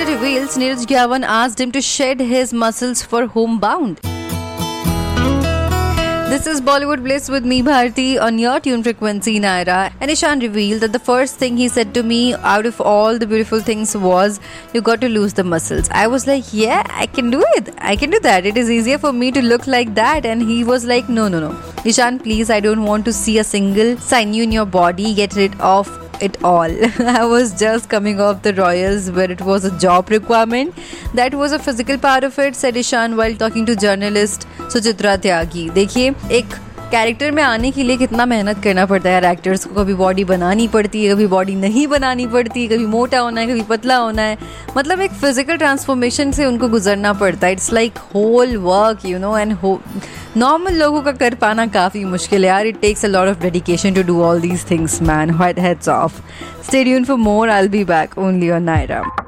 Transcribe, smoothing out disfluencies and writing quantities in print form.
later reveals Neeraj Gyawan asked him to shed his muscles for Homebound. This is Bollywood Bliss with me, Bharti, on your tune frequency, Naira. And Ishan revealed that the first thing he said to me out of all the beautiful things was, you got to lose the muscles. I was like, yeah, I can do it. I can do that. It is easier for me to look like that. And he was like, no. Ishan, please, I don't want to see a single sinew in your body. Get rid of it all. I was just coming off the Royals where it was a job requirement. That was a physical part of it, said Ishan while talking to journalist Suchitra Tyagi. देखिए, एक character में आने के लिए कितना मेहनत करना पड़ता है यार एक्टर्स को. कभी बॉडी बनानी पड़ती है, कभी बॉडी नहीं बनानी पड़ती, कभी मोटा होना है, कभी पतला होना है. मतलब एक फिजिकल ट्रांसफॉर्मेशन से उनको गुजरना पड़ता है. It's like whole work and normal लोगों का कर पाना काफ़ी मुश्किल है यार. It takes a lot of dedication to do all these things man. Heads of. Stay tuned for more. I will be back only on Naira.